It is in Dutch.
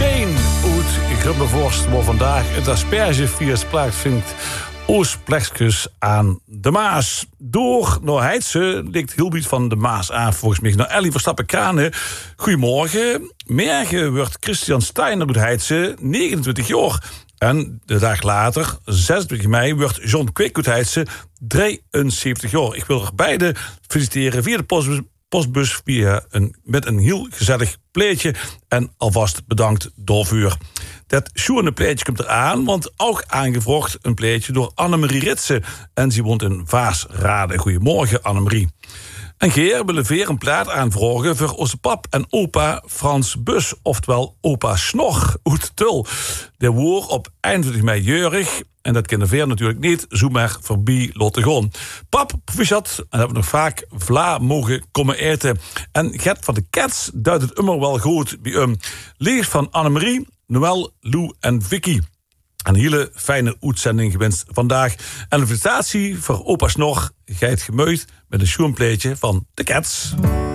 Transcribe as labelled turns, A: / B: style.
A: Shane uit Grubbevorst, waar vandaag het aspergefeest plaatsvindt. Oostplexkus aan de Maas. Door naar Heidse ligt Hilbiet van de Maas aan, volgens mij. Nou, Ellie Verstappen-Kranen, goedemorgen. Morgen wordt Christian Steiner uit Heidse 29 jaar. En de dag later, 26 mei, wordt John Quick uit Heidse 73 jaar. Ik wil er beide feliciteren via de postbus met een heel gezellig pleetje. En alvast bedankt daarvoor. Dat schoene pleetje komt eraan, want ook aangevraagd een pleetje door Annemarie Ritsen. En ze woont in Vaasrade. Goedemorgen, Annemarie. En Geer wil weer een plaat aanvragen voor onze pap en opa Frans Bus, oftewel opa Snor uit Tul. De woord op 21 mei jeurig. En dat kunnen we natuurlijk niet zomaar voorbij laten gaan. Pap, proficiat, en hebben we nog vaak vla mogen komen eten. En Gert van de Cats duidt het immer wel goed bij hem. Lees van Annemarie, Noël, Lou en Vicky. Een hele fijne uitzending gewenst vandaag. En een felicitatie voor opa Snor, Geit Gemeut, met een schoenpleetje van de Cats.